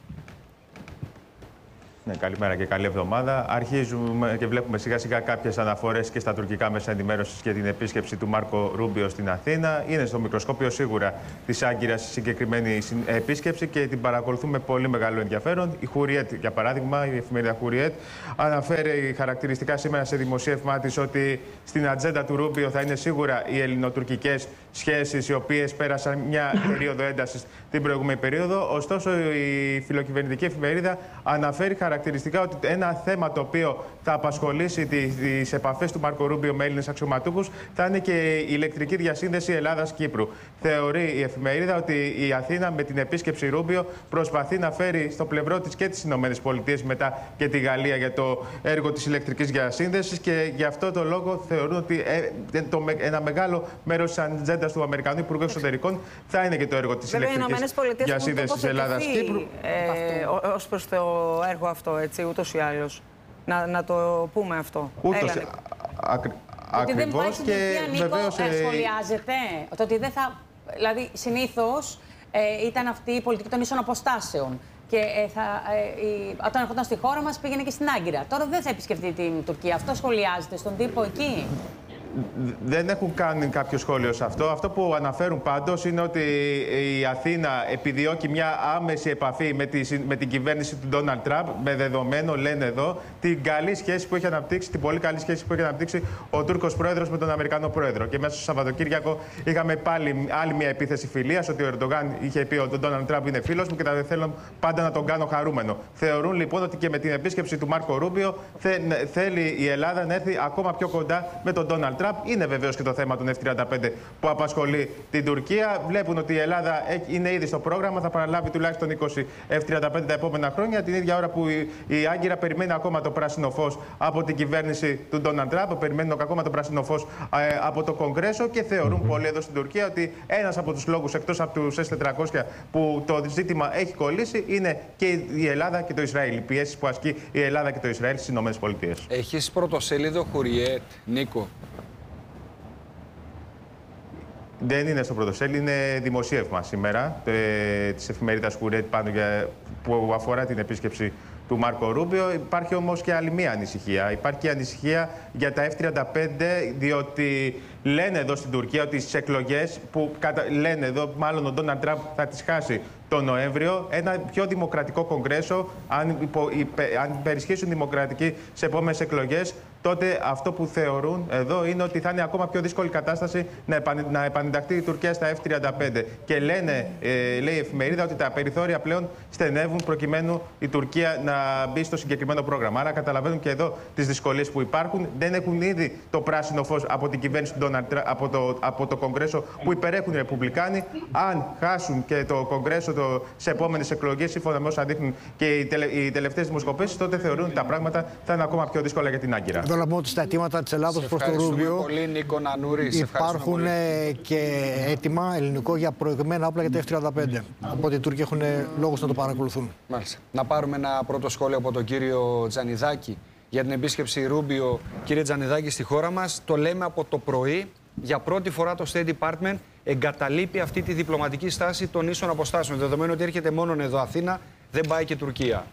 Ναι, καλημέρα και καλή εβδομάδα. Αρχίζουμε και βλέπουμε σιγά σιγά κάποιες αναφορές και στα τουρκικά μέσα ενημέρωσης για την επίσκεψη του Μάρκο Ρούμπιο στην Αθήνα. Είναι στο μικροσκόπιο σίγουρα της Άγκυρας η συγκεκριμένη επίσκεψη και την παρακολουθούμε με πολύ μεγάλο ενδιαφέρον. Η Χουριέτ, για παράδειγμα, η εφημερίδα Χουριέτ, αναφέρει χαρακτηριστικά σήμερα σε δημοσίευμά της ότι στην ατζέντα του Ρούμπιο θα είναι σίγουρα οι ελληνοτουρκικές σχέσεις, οι οποίες πέρασαν μια περίοδο έντασης την προηγούμενη περίοδο. Ωστόσο, η φιλοκυβερνητική εφημερίδα αναφέρει χαρακτηριστικά ότι ένα θέμα το οποίο θα απασχολήσει τις επαφές του Μάρκο Ρούμπιο με Έλληνες αξιωματούχους θα είναι και η ηλεκτρική διασύνδεση Ελλάδας-Κύπρου. Θεωρεί η εφημερίδα ότι η Αθήνα με την επίσκεψη Ρούμπιο προσπαθεί να φέρει στο πλευρό της και τις ΗΠΑ μετά και τη Γαλλία για το έργο της ηλεκτρικής διασύνδεσης και γι' αυτό το λόγο θεωρούν ότι ένα μεγάλο μέρος της ατζέντας του Αμερικανού Υπουργού Εξωτερικών θα είναι και το έργο της ηλεκτρικής διασύνδεσης Ελλάδας-Κύπρου.
Ε, ως προς το έργο αυτό, έτσι, ούτως ή άλλως. Να, να το πούμε αυτό.
Ούτως,
Έλα,
ακρι,
ότι δεν πάει στην Τουρκία, Νίκο,
βεβαίως,
ε, σχολιάζεται. Το ότι δεν θα... Δηλαδή, συνήθως ε, ήταν αυτή η πολιτική των ίσων αποστάσεων. Και ε, θα, ε, η, όταν έρχονταν στη χώρα μας πήγαινε και στην Άγκυρα. Τώρα δεν θα επισκεφτεί την Τουρκία. Αυτό σχολιάζεται στον τύπο εκεί.
Δεν έχουν κάνει κάποιο σχόλιο σε αυτό. Αυτό που αναφέρουν πάντως είναι ότι η Αθήνα επιδιώκει μια άμεση επαφή με, τη, με την κυβέρνηση του Ντόναλντ Τραμπ, με δεδομένο, λένε εδώ, την καλή σχέση που έχει αναπτύξει, την πολύ καλή σχέση που έχει αναπτύξει ο Τούρκος πρόεδρος με τον Αμερικανό πρόεδρο. Και μέσα στο Σαββατοκύριακο είχαμε πάλι άλλη μια επίθεση φιλίας, ότι ο Ερντογάν είχε πει ότι ο Ντόναλντ Τραμπ είναι φίλος μου και θα θέλω πάντα να τον κάνω χαρούμενο. Θεωρούν λοιπόν ότι και με την επίσκεψη του Μάρκο Ρούμπιο θε, θέλει η Ελλάδα να έρθει ακόμα πιο κοντά με τον Ντόναλντ Τραμπ. Είναι βεβαίως και το θέμα των εφ τριάντα πέντε που απασχολεί την Τουρκία. Βλέπουν ότι η Ελλάδα είναι ήδη στο πρόγραμμα, θα παραλάβει τουλάχιστον είκοσι εφ τριάντα πέντε τα επόμενα χρόνια. Την ίδια ώρα που η Άγκυρα περιμένει ακόμα το πράσινο φως από την κυβέρνηση του Ντόναλντ Τραμπ, περιμένουν ακόμα το πράσινο φως από το Κογκρέσο και θεωρούν mm-hmm. πολλοί εδώ στην Τουρκία ότι ένας από τους λόγους, εκτός από τους ες τετρακόσια, που το ζήτημα έχει κολλήσει είναι και η Ελλάδα και το Ισραήλ. Οι πιέσεις που ασκεί η Ελλάδα και το Ισραήλ στις ΗΠΑ.
Έχεις πρωτοσέλιδο Χουριέτ, Νίκο?
Δεν είναι στο πρωτοσέλιδο, είναι δημοσίευμα σήμερα ε, της εφημερίδας Χουριέτ πάνω για, που αφορά την επίσκεψη του Μάρκο Ρούμπιο. Υπάρχει όμως και άλλη μία ανησυχία. Υπάρχει και ανησυχία για τα εφ τριάντα πέντε, διότι λένε εδώ στην Τουρκία ότι στις εκλογές που κατα... λένε εδώ, μάλλον ο Ντόναλντ Τραμπ θα τις χάσει τον Νοέμβριο, ένα πιο δημοκρατικό Κογκρέσο, αν, υπο... υπε... αν υπερισχύσουν δημοκρατικοί σε επόμενες εκλογές, τότε αυτό που θεωρούν εδώ είναι ότι θα είναι ακόμα πιο δύσκολη κατάσταση να, επαν... να επανενταχθεί η Τουρκία στα εφ τριάντα πέντε. Και λένε, ε, λέει η εφημερίδα, ότι τα περιθώρια πλέον στενεύουν προκειμένου η Τουρκία να μπει στο συγκεκριμένο πρόγραμμα. Άρα καταλαβαίνουν και εδώ τις δυσκολίες που υπάρχουν. Δεν έχουν ήδη το πράσινο φως από την κυβέρνηση του Ντόναλντ Τραμπ, από το, από το Κογκρέσο που υπερέχουν οι Ρεπουμπλικάνοι. Αν χάσουν και το Κογκρέσο το, σε επόμενες εκλογές, σύμφωνα με όσα δείχνουν και οι, τελε, οι τελευταίες δημοσκοπήσεις, τότε θεωρούν ότι τα πράγματα θα είναι ακόμα πιο δύσκολα για την Άγκυρα.
Εδώ να πω ότι στα αιτήματα της Ελλάδος προς το Ρούμπιο
πολύ, Νίκο Νανούρη,
υπάρχουν και έτοιμα ελληνικό για προηγμένα όπλα για τα εφ τριάντα πέντε. Οπότε οι Τούρκοι έχουν λόγους να το παρακολουθούν.
Μάλιστα. Να πάρουμε ένα πρώτο σχόλιο από τον κύριο Τζανιδάκη για την επίσκεψη Ρούμπιο. Κύριε Τζανιδάκη, στη χώρα μας το λέμε από το πρωί. Για πρώτη φορά το State Department εγκαταλείπει αυτή τη διπλωματική στάση των ίσων αποστάσεων. Δεδομένου ότι έρχεται μόνο εδώ Αθήνα, δεν πάει και Τουρκία.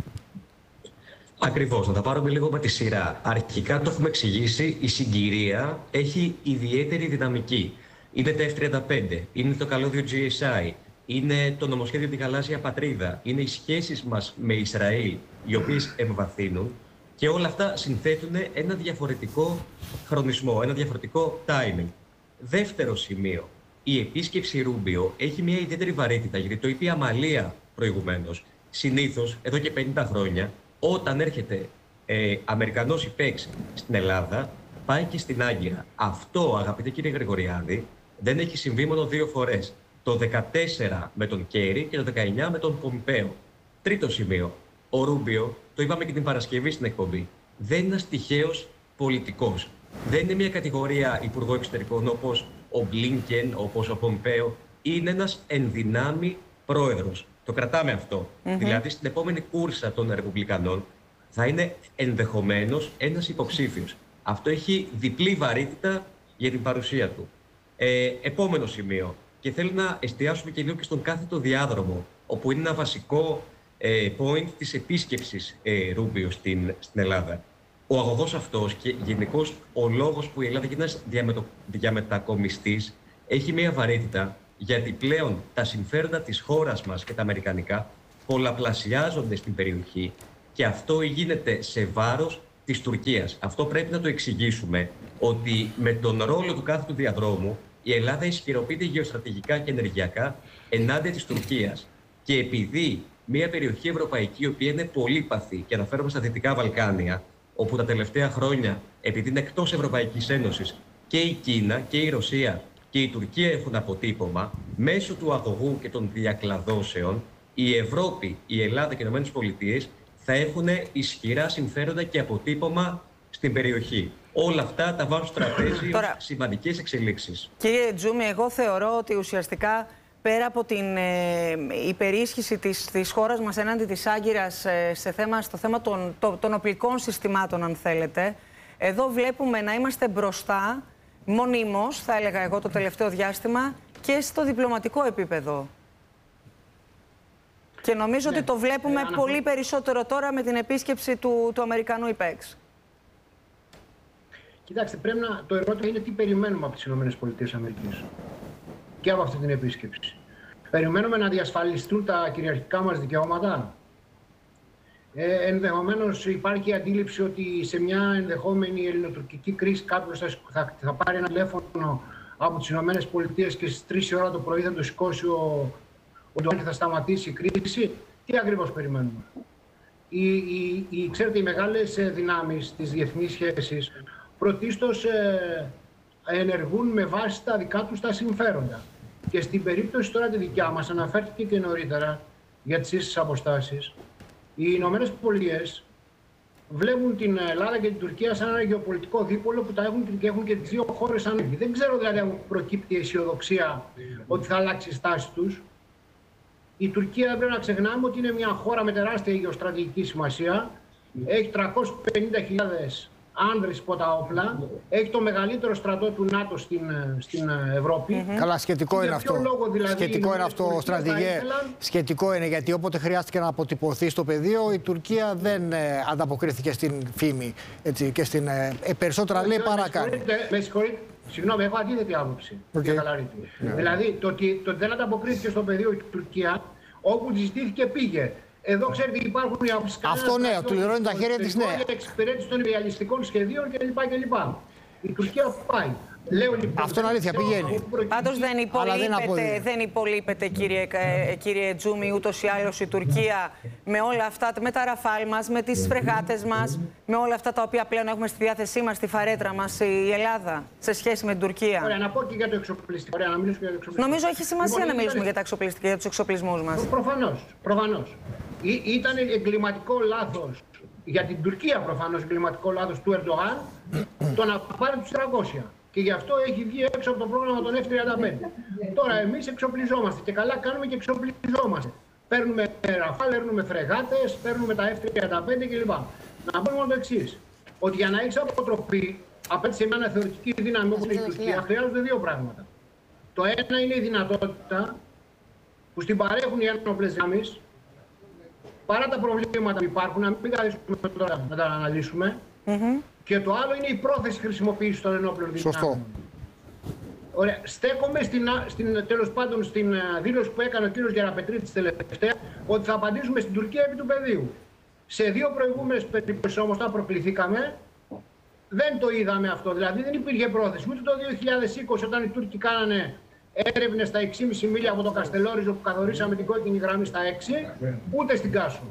Ακριβώς, να τα πάρουμε λίγο με τη σειρά. Αρχικά το έχουμε εξηγήσει, η συγκυρία έχει ιδιαίτερη δυναμική. Είναι τα εφ τριάντα πέντε, είναι το καλώδιο τζι ες άι, είναι το νομοσχέδιο τη γαλάζια πατρίδα, είναι οι σχέσεις μας με Ισραήλ, οι οποίες εμβαθύνουν και όλα αυτά συνθέτουν ένα διαφορετικό χρονισμό, ένα διαφορετικό timing. Δεύτερο σημείο, η επίσκεψη Ρούμπιο έχει μια ιδιαίτερη βαρύτητα, γιατί το είπε η Αμαλία προηγουμένως. Συνήθως, εδώ και πενήντα χρόνια, όταν έρχεται ε, Αμερικανός υπέξ στην Ελλάδα, πάει και στην Άγκυρα. Αυτό, αγαπητέ κύριε Γρηγοριάδη, δεν έχει συμβεί μόνο δύο φορές. Το δεκατέσσερα με τον Κέρι και το δεκαεννιά με τον Πομπέο. Τρίτο σημείο. Ο Ρούμπιο, το είπαμε και την Παρασκευή στην εκπομπή, δεν είναι ένας τυχαίος πολιτικός. Δεν είναι μια κατηγορία υπουργό εξωτερικών όπως ο Μπλίνκεν, όπως ο Πομπέο. Είναι ένας ενδυνάμει πρόεδρος. Το κρατάμε αυτό. Mm-hmm. Δηλαδή, στην επόμενη κούρσα των Ρεπουμπλικανών θα είναι ενδεχομένως ένας υποψήφιος. Αυτό έχει διπλή βαρύτητα για την παρουσία του. Ε, επόμενο σημείο. Και θέλω να εστιάσουμε και λίγο και στον κάθετο διάδρομο, όπου είναι ένα βασικό ε, point της επίσκεψης ε, Ρούμπιο στην, στην Ελλάδα. Ο αγωγός αυτός και γενικώς ο λόγος που η Ελλάδα είναι ένας διαμετω, διαμετακομιστής έχει μια βαρύτητα, γιατί πλέον τα συμφέροντα της χώρας μας και τα αμερικανικά πολλαπλασιάζονται στην περιοχή και αυτό γίνεται σε βάρος της Τουρκίας. Αυτό πρέπει να το εξηγήσουμε, ότι με τον ρόλο του κάθετου διαδρόμου η Ελλάδα ισχυροποιείται γεωστρατηγικά και ενεργειακά ενάντια της Τουρκίας. Και επειδή μια περιοχή ευρωπαϊκή, η οποία είναι πολύπαθη, και αναφέρομαι στα Δυτικά Βαλκάνια, όπου τα τελευταία χρόνια, επειδή είναι εκτός Ευρωπαϊκής Ένωσης, και η Κίνα και η Ρωσία και η Τουρκία έχουν αποτύπωμα, μέσω του αγωγού και των διακλαδώσεων, η Ευρώπη, η Ελλάδα και οι ΗΠΑ θα έχουν ισχυρά συμφέροντα και αποτύπωμα στην περιοχή. Όλα αυτά τα βάζουν στο τραπέζι ως σημαντικές εξελίξεις.
Κύριε Τζούμι, εγώ θεωρώ ότι ουσιαστικά πέρα από την ε, υπερίσχυση της, της χώρας μας έναντι της Άγκυρας ε, σε θέμα, στο θέμα των, το, των οπλικών συστημάτων, αν θέλετε, εδώ βλέπουμε να είμαστε μπροστά μονίμως, θα έλεγα εγώ, το τελευταίο διάστημα και στο διπλωματικό επίπεδο. Και νομίζω ναι, ότι το βλέπουμε ε, πολύ περισσότερο τώρα με την επίσκεψη του, του Αμερικανού υπέξ.
Κοιτάξτε, πρέπει να, το ερώτημα είναι τι περιμένουμε από τις ΗΠΑ και από αυτή την επίσκεψη. Περιμένουμε να διασφαλιστούν τα κυριαρχικά μας δικαιώματα. Ε, ενδεχομένως υπάρχει η αντίληψη ότι σε μια ενδεχόμενη ελληνοτουρκική κρίση κάποιος θα, θα, θα πάρει ένα τηλέφωνο από τις ΗΠΑ και στις τρεις η ώρα το πρωί θα το σηκώσει ο, ο Ντόναλντ και θα σταματήσει η κρίση. Τι ακριβώς περιμένουμε? Οι, οι, οι, ξέρετε, οι μεγάλες δυνάμεις της διεθνής σχέσης πρωτίστως ε, ενεργούν με βάση τα δικά τους τα συμφέροντα. Και στην περίπτωση τώρα τη δικιά μας, αναφέρθηκε και νωρίτερα για τις ίσες αποστάσεις, οι Ηνωμένες Πολιτείες βλέπουν την Ελλάδα και την Τουρκία σαν ένα γεωπολιτικό δίπολο που τα έχουν και έχουν και τις δύο χώρες ανάγκη. Δεν ξέρω δηλαδή αν προκύπτει η αισιοδοξία ότι θα αλλάξει η στάση τους. Η Τουρκία δεν πρέπει να ξεχνάμε ότι είναι μια χώρα με τεράστια γεωστρατηγική σημασία. Έχει τριακόσιες πενήντα χιλιάδες άνδρες υπό τα όπλα. Έχει το μεγαλύτερο στρατό του ΝΑΤΟ στην, στην Ευρώπη.
Mm-hmm. Καλά, σχετικό είναι αυτό.
Δηλαδή,
σχετικό είναι αυτό, στρατηγέ. Ήθελαν... Σχετικό είναι, γιατί όποτε χρειάστηκε να αποτυπωθεί στο πεδίο, η Τουρκία δεν ε, ανταποκρίθηκε στην φήμη. Έτσι, και στην, ε, ε, περισσότερα λέει παρά κάνει.
Με συγχωρείτε. Συγγνώμη, έχω αντίθετη άποψη. Okay. Για yeah. Δηλαδή, το ότι, το ότι δεν ανταποκρίθηκε στο πεδίο η Τουρκία, όπου τη ζητήθηκε πήγε. Εδώ ξέρετε υπάρχουν οι αποσκανές.
Αυτό ναι, του λερώνει τα χέρια της, ναι.
Για εξυπηρέτηση των ρεαλιστικών σχεδίων κλπ. Η Τουρκία πάει. Λέω, λοιπόν,
αυτό είναι αλήθεια, πηγαίνει.
Πάντως δεν υπολείπεται, δεν υπολείπεται κύριε, κύριε Τζούμι, ούτως ή άλλως η Τουρκία με όλα αυτά, με τα ραφάλ μας, με τις φρεγάτες μας, με όλα αυτά τα οποία πλέον έχουμε στη διάθεσή μας, στη φαρέτρα μας, η Ελλάδα, σε σχέση με την Τουρκία.
Ωραία, να πω και για το εξοπλιστικό. Ωραία, να μιλήσουμε για το εξοπλιστικό.
Νομίζω έχει σημασία λοιπόν, να μιλήσουμε ήταν... για, τα εξοπλιστικά, για τους εξοπλισμούς μας.
Προφανώς, προφανώς. Ή, ήταν εγκληματικό λάθος για την Τουρκία, προφανώς εγκληματικό λάθος του Ερντογάν, το να πάρει τους τριακόσια. Και γι' αυτό έχει βγει έξω από το πρόγραμμα των εφ τριάντα πέντε. Τώρα εμείς εξοπλιζόμαστε και καλά κάνουμε και εξοπλιζόμαστε. Παίρνουμε ραφάλ, παίρνουμε φρεγάτες, παίρνουμε τα εφ τριάντα πέντε κλπ. Να πούμε μόνο το εξής. Ότι για να έχεις αποτροπή απέναντι σε μια θεωρητική δύναμη όπως είναι η Τουρκία, χρειάζονται δύο πράγματα. Το ένα είναι η δυνατότητα που στην παρέχουν οι ένοπλες δυνάμεις, παρά τα προβλήματα που υπάρχουν, να μην καθίσουμε τώρα να τα αναλύσουμε. Mm-hmm. Και το άλλο είναι η πρόθεση χρησιμοποίησης των ενόπλων δυνάμεων.
Σωστό.
Ωραία. Στέκομαι στην, στην, τέλος πάντων στην δήλωση που έκανε ο κύριος Γεραπετρίτης τελευταία, ότι θα απαντήσουμε στην Τουρκία επί του πεδίου. Σε δύο προηγούμενες περιπτώσεις όμως, όταν προκληθήκαμε, δεν το είδαμε αυτό. Δηλαδή δεν υπήρχε πρόθεση. Ούτε το δύο χιλιάδες είκοσι, όταν οι Τούρκοι κάνανε έρευνες στα έξι κόμμα πέντε μίλια από το Καστελόριζο που καθορίσαμε την κόκκινη γραμμή στα έξι, ούτε στην Κάσο.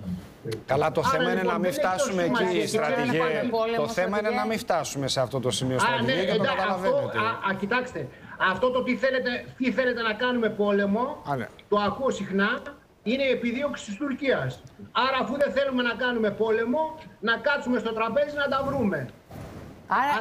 Καλά, το θέμα είναι να μην φτάσουμε εκεί, στρατηγέ. Το θέμα είναι να μην φτάσουμε σε αυτό το σημείο, στρατηγέ, και το καταλαβαίνετε.
Α, κοιτάξτε, αυτό το τι θέλετε, τι θέλετε να κάνουμε πόλεμο, το ακούω συχνά, είναι η επιδίωξη της Τουρκίας. Άρα, αφού δεν θέλουμε να κάνουμε πόλεμο, να κάτσουμε στο τραπέζι να τα βρούμε.
Άρα,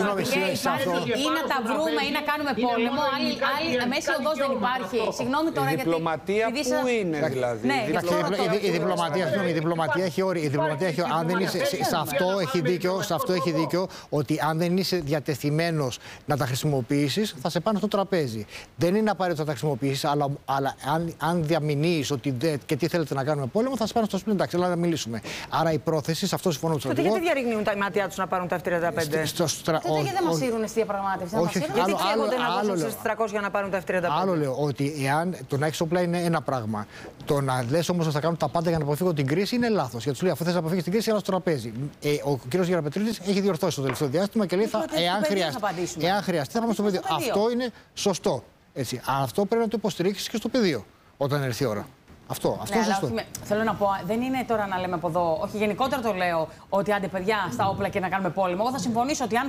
ή να τα βρούμε ή να κάνουμε πόλεμο, άλλη μέση οδός δεν υπάρχει. Συγγνώμη τώρα, γιατί...
Η διπλωματία πού είναι, δηλαδή.
Η διπλωματία έχει όρια. Η διπλωματία έχει όρια. Αν δεν είσαι... Σε αυτό έχει δίκιο, σε αυτό έχει δίκιο, ότι αν δεν είσαι διατεθειμένος να τα χρησιμοποιήσεις, θα σε πάνε στο τραπέζι. Δεν είναι απαραίτητο να τα χρησιμοποιήσεις, αλλά, αλλά αν, αν διαμηνύεις ότι δε, και τι θέλετε να κάνουμε πόλεμο, θα σε πάνε στο σπίτι. Εντάξει, αλλά να μιλήσουμε. Άρα η πρόθεση, σε αυτό συμφωνώ με τον στρατηγό.
Γιατί διαρριγνύουν τα μάτια τους να πάρουν τα εφ τριάντα πέντε.
Στο στρα...
Τότε γιατί δεν μας ήρουν στη διαπραγμάτευση.
Όχι,
γιατί κλαίγονται να δώσουν στις τριακόσια για να πάρουν τα εφ τριάντα πέντε.
Άλλο λέω ότι εάν το να έχεις όπλα είναι ένα πράγμα. Το να λες όμως ότι θα κάνουν τα πάντα για να αποφύγω την κρίση είναι λάθος. Γιατί σου λέει αφού θες να αποφύγεις την κρίση, έλα στο τραπέζι. Ε, ο κ. Γεραπετρίτης έχει διορθώσει το τελευταίο διάστημα και λέει θα, εάν, χρειαστεί, εάν χρειαστεί θα πάμε στο πεδίο. Αυτό είναι σωστό. Έτσι. Αυτό πρέπει να το υποστηρίξεις και στο πεδίο όταν έρθει η ώρα. Αυτό, αυτό
ναι,
είναι σωστό.
Όχι, θέλω να πω, δεν είναι τώρα να λέμε από εδώ, όχι γενικότερα το λέω, ότι άντε παιδιά στα όπλα και να κάνουμε πόλεμο. Εγώ θα συμφωνήσω ότι αν